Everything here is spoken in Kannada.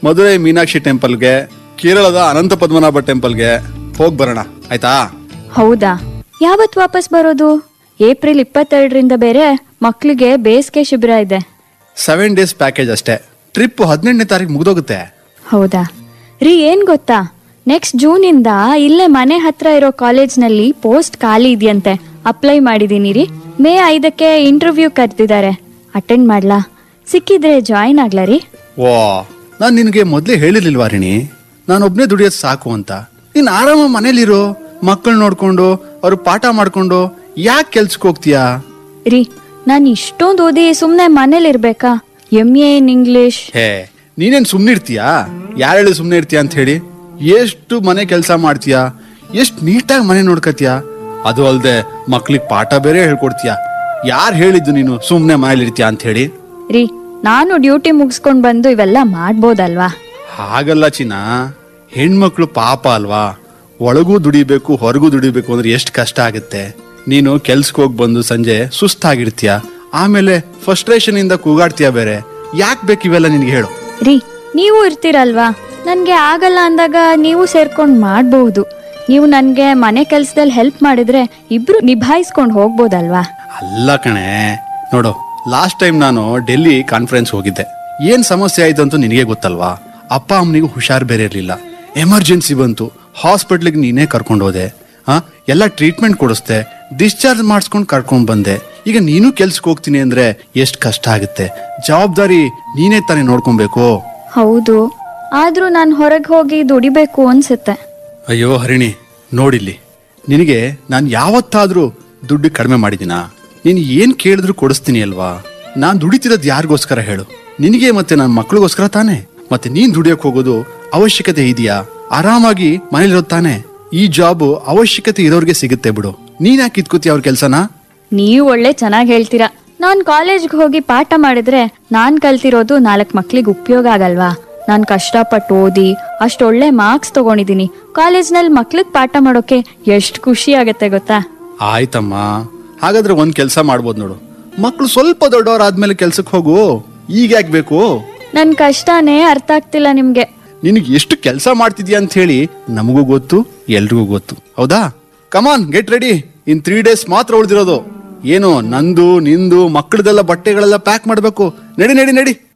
ಮಧುರೈ ಮೀನಾಕ್ಷಿ ಟೆಂಪಲ್ಗೆ, ಕೇರಳದ ಅನಂತ ಪದ್ಮನಾಭ ಟೆಂಪಲ್ಗೆ ಹೋಗ್ ಬರೋಣ ಆಯ್ತಾ? ಹೌದಾ? ಯಾವತ್ ವಾಪಸ್ ಬರೋದು? ಏಪ್ರಿಲ್ 22ರಿಂದ ಬೇರೆ ಮಕ್ಳಿಗೆ ಬೇಸಿಗೆ ಶಿಬಿರ ಇದೆ. 7 days ಪ್ಯಾಕೇಜ್ ಅಷ್ಟೇ. ಟ್ರಿಪ್ 18ನೇ ತಾರೀಕು ಮುಗ್ದೋಗುತ್ತೆ. ಹೌದಾ ರೀ, ಏನ್ ಗೊತ್ತಾ, ನೆಕ್ಸ್ಟ್ ಜೂನಿಂದ ಇಲ್ಲೇ ಮನೆ ಹತ್ರ ಇರೋ ಕಾಲೇಜ್ನಲ್ಲಿ ಪೋಸ್ಟ್ ಖಾಲಿ ಇದೆಯಂತೆ. ಅಪ್ಲೈ ಮಾಡಿದೀನಿ ರೀ. ಮೇ 5ಕ್ಕೆ ಇಂಟರ್ವ್ಯೂ ಕರೆದಿದ್ದಾರೆ. ಅಟೆಂಡ್ ಮಾಡ್ಲಾ? ಸಿಕ್ಕಿದ್ರೆ ಜಾಯಿನ್ ಆಗ್ಲಾ ರೀ? ಓ, ನಾನ್ ನಿನ್ಗೆ ಮೊದ್ಲೇ ಹೇಳಿರ್ಲಿಲ್ವಾ ರಿಣಿ, ನಾನೊಬ್ನೇ ದುಡಿಯೋದ್ ಸಾಕು ಅಂತ? ನೀನ್ ಆರಾಮ ಮನೇಲಿರೋ, ಮಕ್ಕಳು ನೋಡ್ಕೊಂಡು ಅವ್ರು ಪಾಠ ಮಾಡ್ಕೊಂಡು ಯಾಕೆ ಕೆಲ್ಸಕ್ಕೆ ಹೋಗ್ತೀಯಾ? ರೀ, ನಾನ್ ಇಷ್ಟೊಂದು ಓದಿ ಸುಮ್ನೆ ಮನೇಲಿ ಇರ್ಬೇಕಾ? MA in English. ಹೇ, ನೀನೇನ್ ಸುಮ್ನೆ ಇರ್ತೀಯಾ? ಯಾರು ಹೇಳಿ ಸುಮ್ನೆ ಇರ್ತೀಯ ಅಂತ ಹೇಳಿ? ಎಷ್ಟು ಮನೆ ಕೆಲಸ ಮಾಡ್ತೀಯಾ, ಎಷ್ಟು ನೀಟಾಗಿ ಮನೆ ನೋಡ್ಕತೀಯ. ಅದು ಅಲ್ದೆ ಮಕ್ಳಿಗೆ ಪಾಠ ಬೇರೆ ಹೇಳ್ಕೊಡ್ತೀಯ. ಯಾರು ಹೇಳಿದ್ದು ನೀನು ಸುಮ್ನೆ ಮನೇಲಿ ಇರ್ತೀಯ ಅಂತ ಹೇಳಿ? ರೀ, ನಾನು ಡ್ಯೂಟಿ ಮುಗಿಸ್ಕೊಂಡ್ ಬಂದು ಇವೆಲ್ಲ ಮಾಡ್ಬೋದಲ್ವಾ? ಹಾಗಲ್ಲ ಚಿನ್ನ, ಹೆಣ್ಮಕ್ಳು ಪಾಪ ಅಲ್ವಾ? ಒಳಗೂ ದುಡಿಬೇಕು ಹೊರಗೂ ದುಡಿಬೇಕು ಅಂದ್ರೆ ಎಷ್ಟು ಕಷ್ಟ ಆಗುತ್ತೆ. ನೀನು ಕೆಲ್ಸಕ್ಕೆ ಹೋಗಿ ಬಂದು ಸಂಜೆ ಸುಸ್ತಾಗಿರ್ತೀಯ, ಆಮೇಲೆ ಫ್ರಸ್ಟ್ರೇಷನ್ ಇಂದ ಕೂಗಾಡ್ತೀಯ ಬೇರೆ. ಯಾಕೆ ಬೇಕು ಇವೆಲ್ಲ ನಿನ್ಗೆ ಹೇಳು? ರೀ, ನೀವು ಇರ್ತೀರಲ್ವಾ, ನನ್ಗೆ ಆಗಲ್ಲ ಅಂದಾಗ ನೀವು ಸೇರ್ಕೊಂಡ್ ಮಾಡ್ಬಹುದು. ನೀವು ನನ್ಗೆ ಮನೆ ಕೆಲ್ಸದಲ್ಲಿ ಹೆಲ್ಪ್ ಮಾಡಿದ್ರೆ ಇಬ್ರು ನಿಭಾಯಿಸ್ಕೊಂಡ್ ಹೋಗ್ಬೋದಲ್ವಾ? ಅಲ್ಲ ಕಣೆ, ನೋಡು, ಲಾಸ್ಟ್ ಟೈಮ್ ನಾನು ಡೆಲ್ಲಿ ಕಾನ್ಫರೆನ್ಸ್ ಹೋಗಿದ್ದೆ. ಏನ್ ಸಮಸ್ಯೆ ಆಯ್ತು ಅಂತ ನಿನಗೆ ಗೊತ್ತಲ್ವಾ? ಅಪ್ಪ ಅಮ್ಮನಿಗೂ ಹುಷಾರ್ ಬೇರೆ ಇರ್ಲಿಲ್ಲ, ಎಮರ್ಜೆನ್ಸಿ ಬಂತು, ಹಾಸ್ಪಿಟ್ಲಿಗೆ ನೀನೇ ಕರ್ಕೊಂಡು ಹೋದೆ. ಎಲ್ಲ ಟ್ರೀಟ್ಮೆಂಟ್ ಕೊಡಿಸ್ದೆ, ಡಿಸ್ಚಾರ್ಜ್ ಮಾಡಿಸ್ಕೊಂಡು ಕರ್ಕೊಂಡ್ ಬಂದೆ. ಈಗ ನೀನು ಕೆಲ್ಸಕ್ಕೆ ಹೋಗ್ತೀನಿ ಅಂದ್ರೆ ಎಷ್ಟು ಕಷ್ಟ ಆಗುತ್ತೆ. ಜವಾಬ್ದಾರಿ ನೀನೇ ತಾನೇ ನೋಡ್ಕೊಬೇಕು. ಹೌದು, ಆದ್ರೂ ನಾನು ಹೊರಗೆ ಹೋಗಿ ದುಡಿಬೇಕು ಅನ್ಸುತ್ತೆ. ಅಯ್ಯೋ ಹರಿಣಿ, ನೋಡಿಲ್ಲಿ, ನಿನಗೆ ನಾನು ಯಾವತ್ತಾದ್ರೂ ದುಡ್ಡು ಕಡಿಮೆ ಮಾಡಿದಿನಾ? ನೀನು ಏನ್ ಕೇಳಿದ್ರು ಕೊಡಿಸ್ತೀನಿ ಅಲ್ವಾ? ನಾನ್ ದುಡಿತಿರೋದು ಯಾರಿಗೋಸ್ಕರ ಹೇಳು? ನಿನಗೆ ಮತ್ತೆ ನನ್ನ ಮಕ್ಳಿಗೋಸ್ಕರ ತಾನೆ. ಮತ್ತೆ ನೀನ್ ದುಡಿಯಕ್ ಹೋಗೋದು ಅವಶ್ಯಕತೆ ಇದೆಯಾ? ಆರಾಮಾಗಿ ಮನೇಲಿರೋದು ತಾನೆ. ಈ ಜಾಬ್ ಅವಶ್ಯಕತೆ ಇರೋರ್ಗೆ ಸಿಗುತ್ತೆ ಬಿಡು. ನೀನ್ ಯಾಕೆ ಇದ್ಕೋತೀಯ ಅವ್ರ ಕೆಲ್ಸನ? ನೀವು ಒಳ್ಳೆ ಚೆನ್ನಾಗಿ ಹೇಳ್ತೀರಾ. ನಾನ್ ಕಾಲೇಜ್ಗೆ ಹೋಗಿ ಪಾಠ ಮಾಡಿದ್ರೆ ನಾನ್ ಕಲ್ತಿರೋದು 4 ಮಕ್ಳಿಗೆ ಉಪಯೋಗ ಆಗಲ್ವಾ? ನಾನ್ ಕಷ್ಟಪಟ್ಟು ಓದಿ ಅಷ್ಟೊಳ್ಳೆ ಮಾರ್ಕ್ಸ್ ತಗೊಂಡಿದೀನಿ. ಕಾಲೇಜ್ನಲ್ಲಿ ಮಕ್ಳಿಗೆ ಪಾಠ ಮಾಡೋಕೆ ಎಷ್ಟು ಖುಷಿ ಆಗತ್ತೆ ಗೊತ್ತಾ? ಆಯ್ತಮ್ಮ, ಹಾಗಾದ್ರೆ ಒಂದ್ ಕೆಲ್ಸ ಮಾಡ್ಬೋದು ನೋಡು. ಮಕ್ಳು ಸ್ವಲ್ಪ ದೊಡ್ಡವರಾದ್ಮೇಲೆ ಕೆಲ್ಸಕ್ಕೆ ಹೋಗು. ಈಗ ಯಾಕೆ ಬೇಕು? ನನ್ ಕಷ್ಟನೇ ಅರ್ಥ ಆಗ್ತಿಲ್ಲ ನಿಮ್ಗೆ. ನಿನಗೆ ಎಷ್ಟು ಕೆಲಸ ಮಾಡ್ತಿದ್ಯಾ ಅಂತ ಹೇಳಿ ನಮಗೂ ಗೊತ್ತು, ಎಲ್ರಿಗೂ ಗೊತ್ತು. ಹೌದಾ? ಕಮಾನ್, ಗೆಟ್ ರೆಡಿ. ಇನ್ 3 days ಮಾತ್ರ ಉಳಿದಿರೋದು. ಏನು ನಂದು ನಿಂದು ಮಕ್ಕಳದೆಲ್ಲ ಬಟ್ಟೆಗಳೆಲ್ಲ ಪ್ಯಾಕ್ ಮಾಡ್ಬೇಕು. ನಡಿ ನಡಿ ನಡಿ.